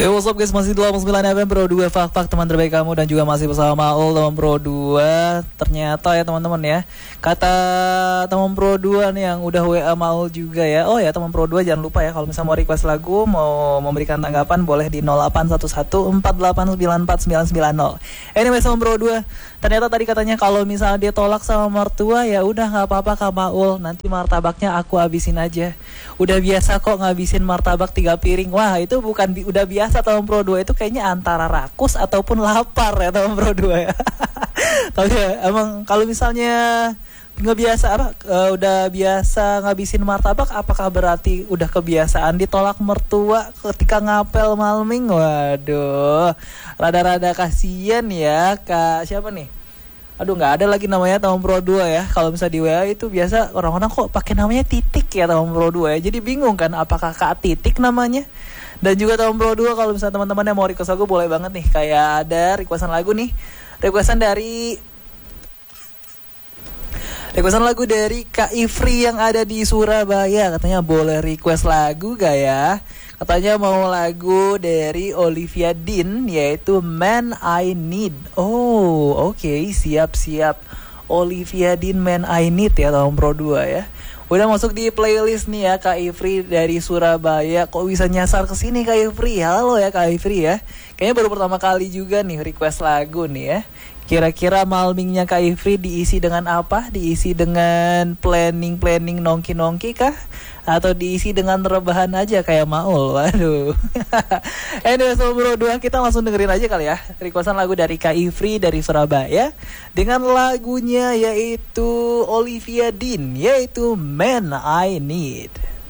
Hey, what's up guys, masih di 89 FM Pro 2 Fak teman terbaik kamu. Dan juga masih bersama Maul teman Pro 2. Ternyata ya teman-teman ya, kata teman Pro 2 nih yang udah WA Maul juga ya. Oh ya teman Pro 2, jangan lupa ya, kalau misalnya mau request lagu, mau memberikan tanggapan, boleh di 081148949990. Anyway teman Pro 2, ternyata tadi katanya kalau misalnya dia tolak sama mertua, ya udah gak apa-apa Kak Maul, nanti martabaknya aku habisin aja. Udah biasa kok ngabisin martabak 3 piring. Wah itu bukan udah biasa tahun Pro 2, itu kayaknya antara rakus ataupun lapar ya tahun Pro 2 ya. Tapi ya, emang kalau misalnya nggak biasa udah biasa ngabisin martabak, apakah berarti udah kebiasaan ditolak mertua ketika ngapel malming? Waduh, rada-rada kasian ya Kak siapa nih? Aduh, nggak ada lagi namanya tahun Pro 2 ya. Kalau misalnya di WA itu biasa orang-orang kok pakai namanya Titik ya tahun Pro 2 ya. Jadi bingung kan apakah Kak Titik namanya. Dan juga tahun Pro 2 kalau misalnya teman-teman yang mau request lagu boleh banget nih. Kayak ada requestan lagu nih. Requestan lagu dari Kak Ifri yang ada di Surabaya. Katanya boleh request lagu gak ya? Katanya mau lagu dari Olivia Dean, yaitu Man I Need. Oh, oke, siap-siap. Olivia Dean, Man I Need ya tahun Pro 2 ya. Udah masuk di playlist nih ya Kak Ifri dari Surabaya. Kok bisa nyasar ke sini Kak Ifri? Halo ya Kak Ifri ya. Kayaknya baru pertama kali juga nih request lagu nih ya. Kira-kira malmingnya Kak Ifri diisi dengan apa? Diisi dengan planning nongki-nongki kah? Atau diisi dengan rebahan aja kayak Maul? Waduh. Anyway, Bro 2, kita langsung dengerin aja kali ya requestan lagu dari Kak Ifri dari Surabaya dengan lagunya yaitu Olivia Dean, yaitu Man I Need.